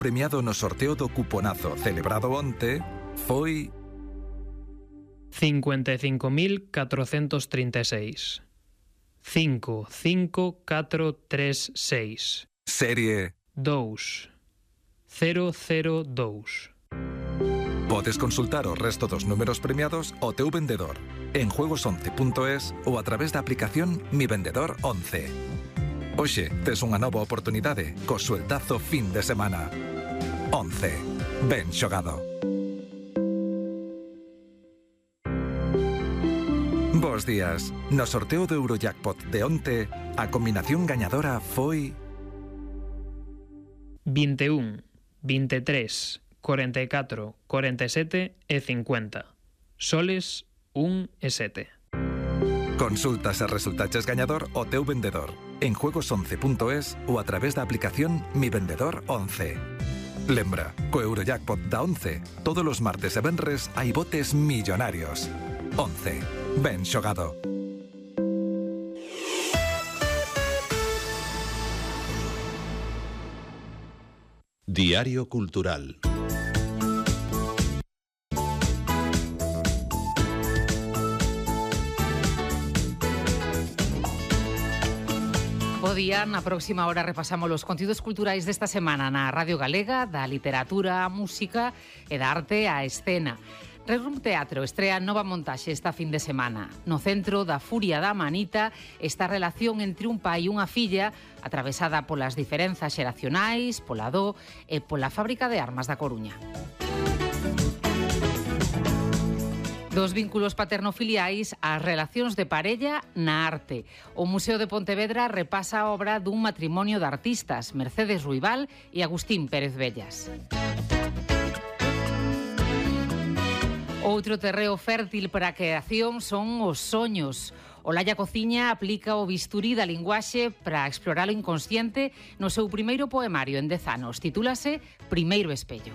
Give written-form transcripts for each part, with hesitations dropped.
premiado no sorteo do cuponazo celebrado onte foi 55.436. 55436. serie 2002. Podes consultar o resto dos números premiados ao teu vendedor en juegos11.es ou a través da aplicación Mi Vendedor 11. Hoxe tes unha nova oportunidade co sueltazo fin de semana. 11. Ben xogado. Bos días. No sorteo do Eurojackpot de onte, a combinación gañadora foi 21, 23, 44, 47 e 50. Soles 1 e 7. Consulta se resultaches gañador o teu vendedor en juegos11.es ou a través da aplicación Mi Vendedor 11. Lembra, co Eurojackpot da 11, todos os martes e venres hai botes millonarios. 11. Ben xogado. Diario Cultural. Bo día, na próxima hora repasamos os contidos culturais desta semana na Radio Galega, da literatura, a música e da arte á escena. Red Room Teatro estrea nova montaxe esta fin de semana. No centro da Furia da Manita esta relación entre un pai e unha filla atravesada polas diferenzas xeracionais, pola dó e pola fábrica de armas da Coruña. Dos vínculos paternofiliais ás relacións de parella na arte. O Museo de Pontevedra repasa a obra dun matrimonio de artistas, Mercedes Ruibal e Agustín Pérez Vellas. Outro terreo fértil para a creación son os soños. Olalla Cociña aplica o bisturí da linguaxe para explorar o inconsciente no seu primeiro poemario en 10 anos. Titúlase Primeiro espello.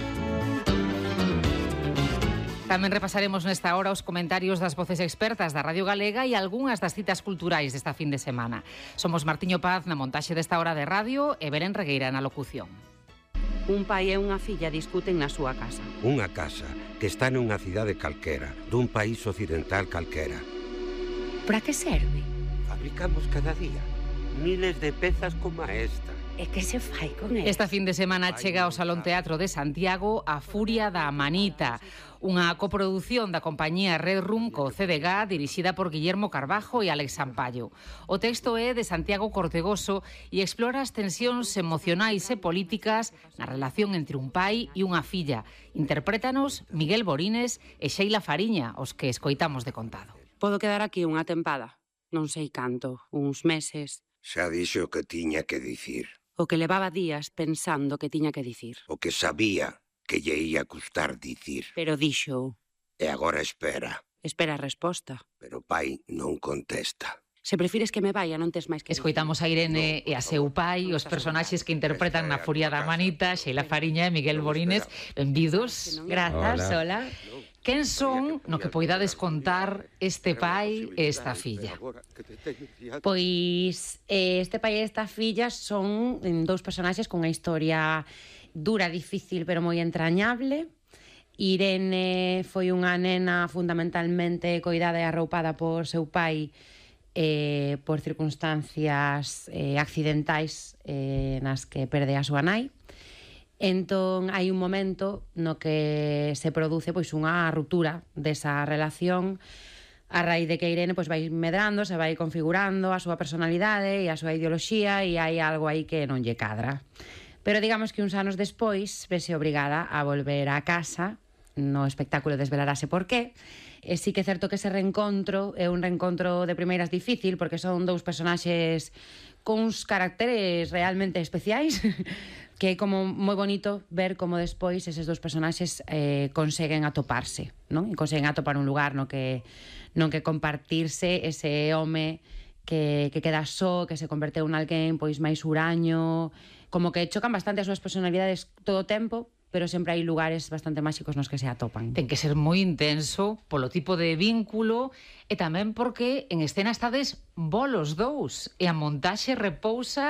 Tamén repasaremos nesta hora os comentarios das voces expertas da Radio Galega e algunhas das citas culturais desta fin de semana. Somos Martiño Paz na montaxe desta hora de radio e Belén Regueira na locución. Un pai e unha filla discuten na súa casa. Unha casa que está nunha cidade calquera, dun país occidental calquera. Para que serve? Fabricamos cada día miles de pezas como esta. E que se fai con ela? Esta fin de semana chega ao Salón Teatro de Santiago a Furia da Manita, unha coprodución da compañía Red Room co CDG, dirixida por Guillermo Carbajo e Alex Sampaio. O texto é de Santiago Cortegoso e explora as tensións emocionais e políticas na relación entre un pai e unha filla. Interprétanos Miguel Borines e Sheila Fariña, os que escoitamos de contado. Podo quedar aquí unha tempada, non sei canto, uns meses. Xa dixo o que tiña que dicir. O que levaba días pensando que tiña que dicir. O que sabía que lle ia custar dicir. Pero dixo. E agora espera. Espera a resposta. Pero pai non contesta. Se prefires que me vaya, non tes máis que... Escoitamos a Irene e a seu pai, os personaxes que interpretan na Furia da Manita, Sheila Fariña e Miguel Borines. Benvidos. Grazas, hola. Quen son, no que poidades contar, este pai e esta filla? Pois este pai e esta filla son dous personaxes con unha historia dura, difícil, pero moi entrañable. Irene foi unha nena fundamentalmente coidada e arroupada por seu pai por circunstancias accidentais nas que perde a súa nai. Entón, hai un momento no que se produce pois unha ruptura desa relación a raíz de que Irene pois vai medrando, se vai configurando a súa personalidade e a súa ideoloxía e hai algo aí que non lle cadra. Pero digamos que uns anos despois vese obrigada a volver á casa, no espectáculo desvelarase por qué. E sí que é certo que ese reencontro é un reencontro de primeiras difícil porque son dous personaxes con uns caracteres realmente especiais que é como moi bonito ver como despois eses dous personaxes conseguen atoparse, non? E conseguen atopar un lugar no que compartirse ese home que queda só, que se converteu en alguén pois máis huraño, como que chocan bastante as súas personalidades todo o tempo, pero sempre hai lugares bastante máxicos nos que se atopan. Ten que ser moi intenso polo tipo de vínculo e tamén porque en escena estades vos dous e a montaxe repousa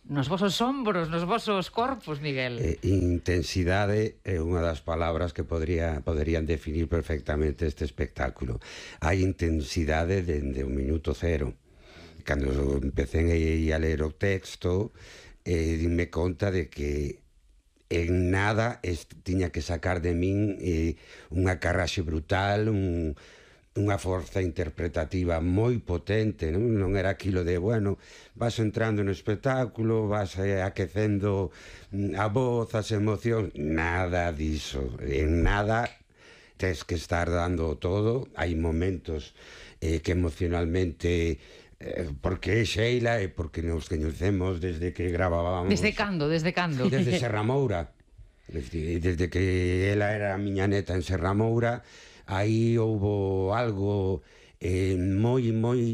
nos vosos ombros, nos vosos corpos, Miguel. Intensidade é unha das palabras que poderían definir perfectamente este espectáculo. Hai intensidade dende o minuto cero. Cando empecé a ler o texto, dime conta de que en nada tiña que sacar de min unha carraxe brutal, unha forza interpretativa moi potente, non era aquilo de, bueno, vas entrando no espectáculo, vas aquecendo a voz, as emocións, nada diso, en nada tes que estar dando todo. Hai momentos que emocionalmente, porque é Sheila e porque nos coñecemos desde que gravábamos. Desde cando? Desde Serramoura. Desde que ela era a miña neta en Serramoura, aí houbo algo moi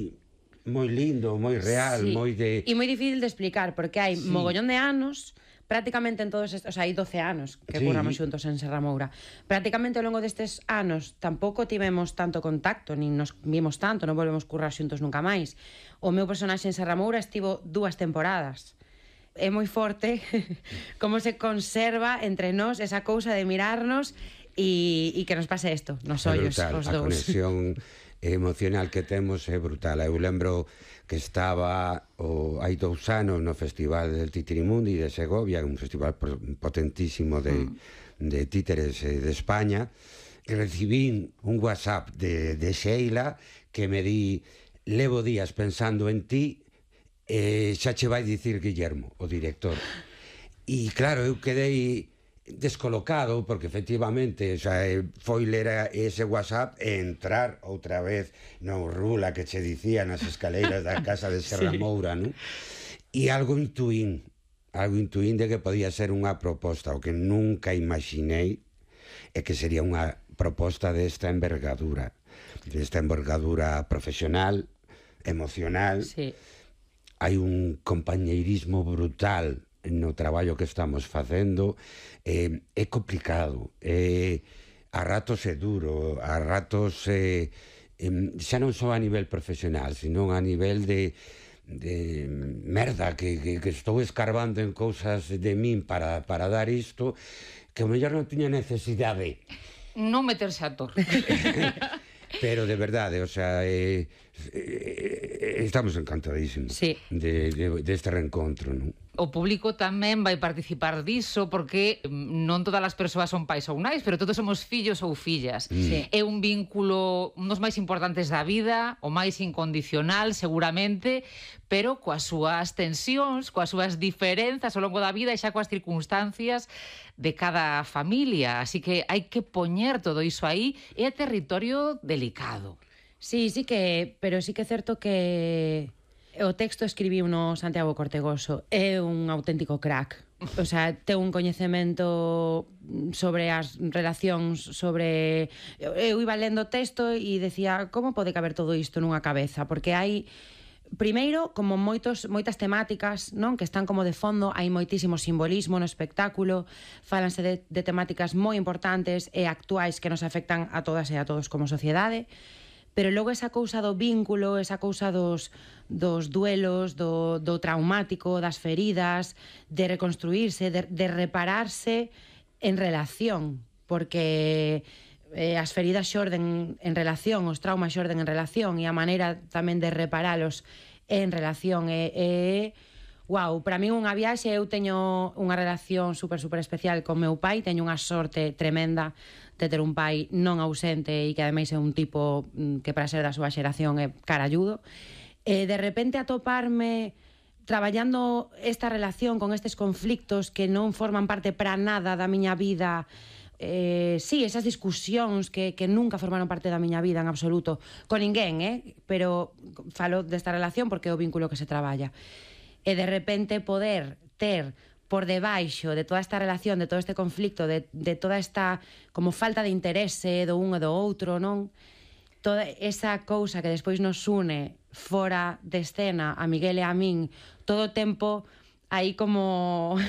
lindo, moi real, sí. moi de... E moi difícil de explicar, porque hai mogollón de anos, prácticamente en todos estes, o sea, hai 12 anos que curramos xuntos en Serramoura. Prácticamente ao longo destes anos tampouco tivemos tanto contacto, nin nos vimos tanto, non volvemos currar xuntos nunca máis. O meu personaxe en Serramoura estivo 2 temporadas. É moi forte como se conserva entre nós esa cousa de mirarnos e que nos pase isto, nos ollos, os dous. A conexión emocional que temos é brutal. Eu lembro que estaba hai 2 anos no Festival del Titirimundi de Segovia, un festival potentísimo de títeres de España, e recibín un WhatsApp de Sheila que me di: levo días pensando en ti, xa che vai dicir Guillermo, o director. E claro, eu quedei descolocado, porque efectivamente foi ler ese WhatsApp e entrar outra vez no rula que che dicía nas escaleiras da casa de Serramoura, non? E algo intuín de que podía ser unha proposta. O que nunca imaginei é que sería unha proposta desta envergadura profesional, emocional. Sí. Hai un compañeirismo brutal no traballo que estamos facendo. É complicado, a ratos é duro, a ratos xa non só a nivel profesional, sino a nivel de merda, que estou escarbando en cousas de min para dar isto, que o mellor non tiña necesidade. Non meterse a tor. Pero de verdade, o sea, estamos encantadísimos deste reencontro, non? O público tamén vai participar diso, porque non todas as persoas son pais ou nais, pero todos somos fillos ou fillas. É un vínculo, un dos máis importantes da vida, o máis incondicional, seguramente, pero coas súas tensións, coas súas diferenzas ao longo da vida e xa coas circunstancias de cada familia. Así que hai que poñer todo iso aí. É territorio delicado. Sí, pero sí que é certo que o texto escribiu no Santiago Cortegoso. É un auténtico crack. O sea, ten un coñecemento sobre as relacións, sobre... Eu iba lendo o texto e decía, como pode caber todo isto nunha cabeza? Porque hai, primeiro, como moitas temáticas, non, que están como de fondo, hai moitísimo simbolismo no espectáculo, fálanse de temáticas moi importantes e actuais que nos afectan a todas e a todos como sociedade. Pero logo esa cousa do vínculo, esa cousa dos duelos, do traumático, das feridas, de reconstruirse, de repararse en relación, porque as feridas xorden en relación, os traumas xorden en relación, e a maneira tamén de reparalos en relación Wow, para mí unha viaxe, eu teño unha relación super especial con meu pai, teño unha sorte tremenda de ter un pai non ausente e que ademais é un tipo que para ser da súa xeración é caralludo. De repente atoparme traballando esta relación con estes conflictos que non forman parte para nada da miña vida, sí, esas discusións que nunca formaron parte da miña vida en absoluto, con ninguén, pero falo desta relación porque é o vínculo que se traballa. E de repente poder ter por debaixo de toda esta relación, de todo este conflicto, de toda esta como falta de interese do un e do outro, non? Toda esa cousa que despois nos une fora de escena a Miguel e a min, todo o tempo aí como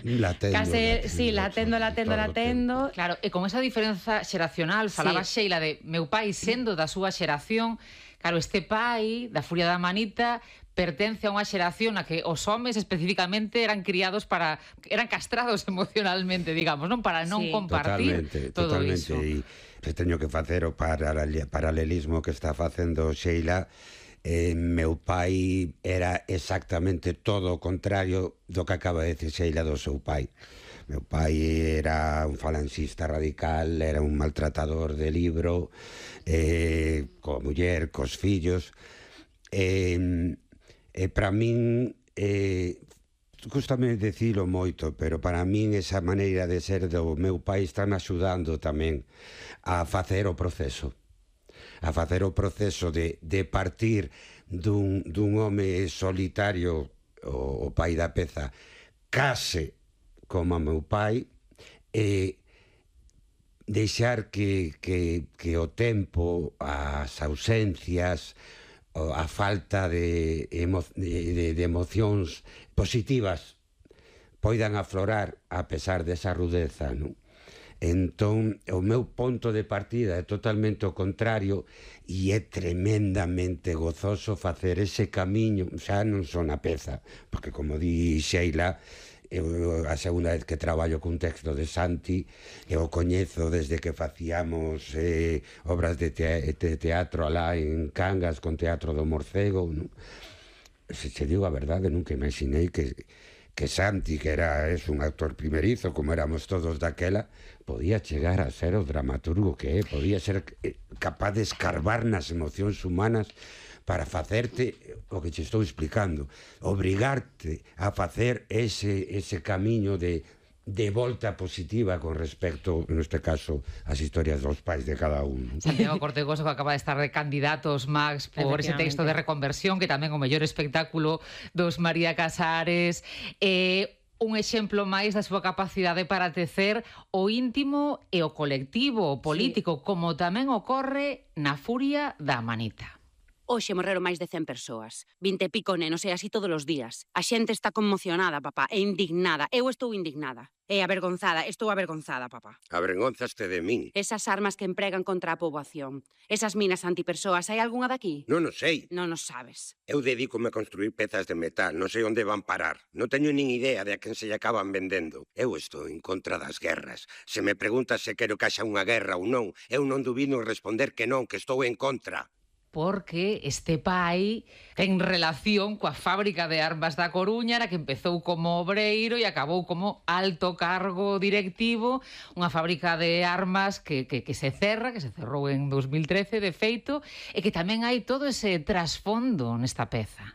latendo. Claro, e con esa diferenza xeracional, falaba Sheila de meu pai sendo da súa xeración. Claro, este pai da Furia da Manita pertence a unha xeración na que os homes especificamente eran castrados emocionalmente, digamos, non, para non compartir todo iso. E teño que facer o paralelismo que está facendo Sheila. Meu pai era exactamente todo o contrario do que acaba de decir Sheila do seu pai. Meu pai era un falanxista radical, era un maltratador de libro, coa muller, cos fillos. Para min, cústame dicilo moito, pero para min esa maneira de ser do meu pai está me axudando tamén a facer o proceso. A facer o proceso de partir dun home solitario, o pai da peza, case como a meu pai, e deixar que o tempo, as ausencias, a falta de emocións positivas poidan aflorar a pesar desa rudeza, non? Entón, o meu ponto de partida é totalmente o contrario e é tremendamente gozoso facer ese camiño, xa non son a peza, porque como di Sheila, eu a segunda vez que traballo cun texto de Santi, eu o coñezo desde que facíamos obras de teatro alá en Cangas con Teatro do Morcego, non? Se che digo a verdade, nunca imaginei que Santi, que era un actor primerizo, como éramos todos daquela, podía chegar a ser o dramaturgo que é, podía ser capaz de escarbar nas emocións humanas para facerte o que che estou explicando, obrigarte a facer ese camiño de volta positiva con respecto, neste caso, ás historias dos pais de cada un. Santiago Cortegoso, que acaba de estar de candidatos, Max, por ese texto de Reconversión, que tamén o mellor espectáculo dos María Casares. Un exemplo máis da súa capacidade para tecer o íntimo e o colectivo, o político, como tamén ocorre na Furia da Amanita. Hoxe morreron máis de 100 persoas, 20 e pico nenos, e así todos os días. A xente está conmocionada, papá, e indignada. Eu estou indignada. E avergonzada, estou avergonzada, papá. Avergonzaste de min. Esas armas que empregan contra a poboación, esas minas antipersoas, hai algunha daqui? Non o sei. Non o sabes. Eu dedícome a construir pezas de metal, non sei onde van parar. Non teño nin idea de a quen se lle acaban vendendo. Eu estou en contra das guerras. Se me preguntas se quero que haxa unha guerra ou non, eu non dubido en responder que non, que estou en contra. Porque este pai ten relación coa fábrica de armas da Coruña, na que empezou como obreiro e acabou como alto cargo directivo, unha fábrica de armas que se cerrou en 2013, de feito, e que tamén hai todo ese trasfondo nesta peza.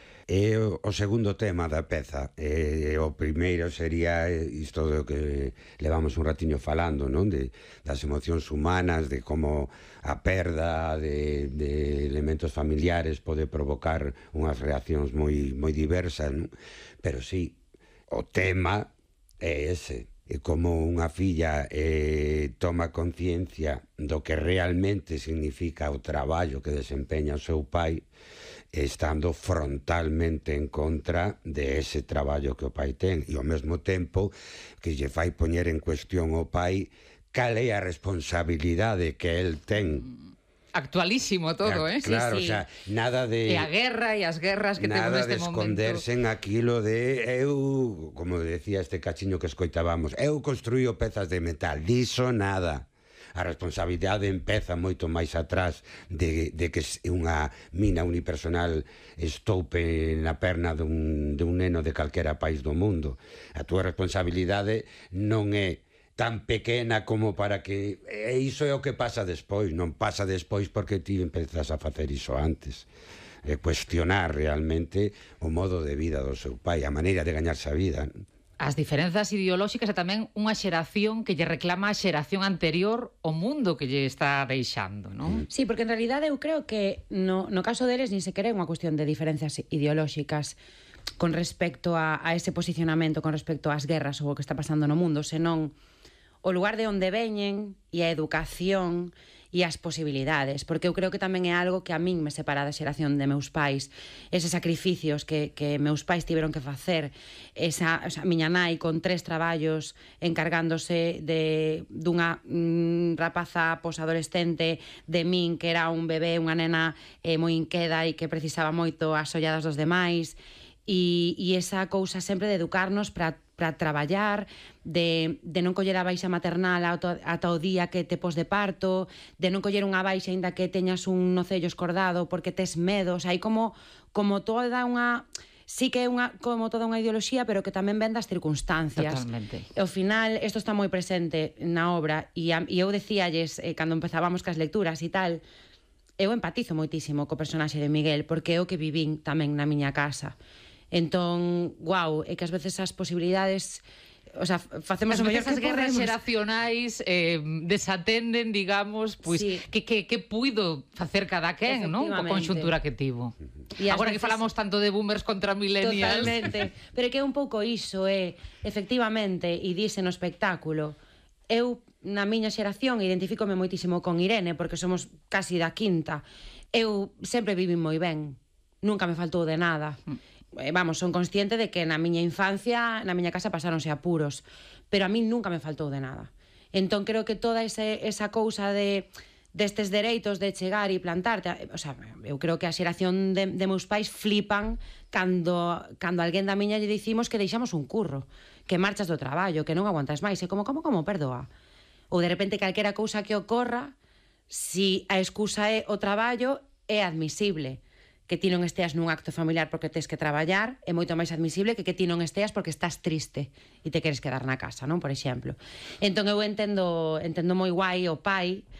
É o segundo tema da peza. O primeiro sería isto do que levamos un ratiño falando, non? Das emocións humanas, de como a perda de elementos familiares pode provocar unhas reaccións moi diversas, non? Pero sí, o tema é ese. E como unha filla toma conciencia do que realmente significa o traballo que desempeña o seu pai, estando frontalmente en contra de ese traballo que o pai ten, e ao mesmo tempo que lle fai poñer en cuestión o pai cal é a responsabilidade que el ten. Actualísimo todo, Claro, sí, sí. O sea, nada de... E a guerra e as guerras que temos neste momento. Nada de esconderse en aquilo de eu, como decía este cachiño que escoitábamos, eu construío pezas de metal, diso nada. A responsabilidade empeza moito máis atrás de que unha mina unipersonal estoupe na perna dun neno de calquera país do mundo. A túa responsabilidade non é tan pequena como para que... iso é o que pasa despois. Non pasa despois porque ti empezas a facer iso antes. Cuestionar realmente o modo de vida do seu pai, a maneira de gañarse a vida. As diferenzas ideolóxicas e tamén unha xeración que lle reclama a xeración anterior o mundo que lle está deixando, non? Sí, porque en realidade eu creo que no caso deles nin sequera é unha cuestión de diferencias ideolóxicas con respecto a ese posicionamento, con respecto ás guerras ou o que está pasando no mundo, senón o lugar de onde veñen e a educación e as posibilidades, porque eu creo que tamén é algo que a min me separa da xeración de meus pais, eses sacrificios que meus pais tiveron que facer, esa miña nai con 3 traballos encargándose dunha rapaza posadolescente, de min que era un bebé, unha nena moi inqueda e que precisaba moito as olladas dos demais, e esa cousa sempre de educarnos para traballar, de non coller a baixa maternal ata o día que te pos de parto, de non coller unha baixa aínda que teñas un nocello escordado porque tes medos, hai como toda unha... Sí que é como toda unha ideoloxía, pero que tamén ven das circunstancias. Totalmente. E ao final, isto está moi presente na obra, e eu decíalles, cando empezábamos cas lecturas e tal, eu empatizo moitísimo co personaxe de Miguel, porque é o que vivín tamén na miña casa. Entón, guau, é que ás veces as posibilidades, o sea, facemos o mellor que as guerras podemos. xeracionais desatenden, digamos, pois Sí. que puido facer cada quen, non? Co conxuntura que tivo. E ás Agora que veces- falamos tanto de boomers contra millennials. Totalmente. Pero é que é un pouco iso, efectivamente, e dise no espectáculo, eu na miña xeración identifícome moitísimo con Irene, porque somos casi da quinta. Eu sempre vivi moi ben, nunca me faltou de nada. Vamos, son consciente de que na miña infancia, na miña casa pasáronse apuros, pero a mí nunca me faltou de nada. Entón creo que toda esa cousa destes dereitos de chegar e plantarte, o sea, eu creo que a xeración de meus pais flipan cando alguén da miña lle dicimos que deixamos un curro, que marchas do traballo, que non aguantas máis, e como, perdoa? Ou de repente calquera cousa que ocorra, si a excusa é o traballo, é admisible. Que ti non esteas nun acto familiar porque tes que traballar é moito máis admisible que ti non esteas porque estás triste e te queres quedar na casa, non? Por exemplo. Entón eu entendo moi guai o pai.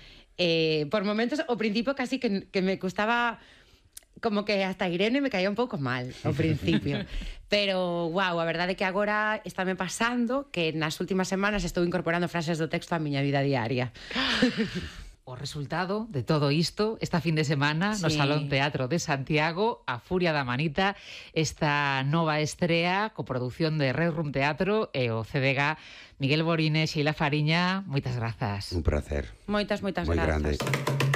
Por momentos, ao principio casi que me custaba, como que hasta Irene me caía un pouco mal ao principio. Pero, guau, a verdade é que agora estáme pasando que nas últimas semanas estou incorporando frases do texto á miña vida diaria. O resultado de todo isto, esta fin de semana, no Sí. Salón Teatro de Santiago, A Furia da Manita, esta nova estrea, coproducción de Red Room Teatro e o CDG. Miguel Borine, Sheila Fariña, moitas grazas. Un placer. Moitas Moi grazas. grande.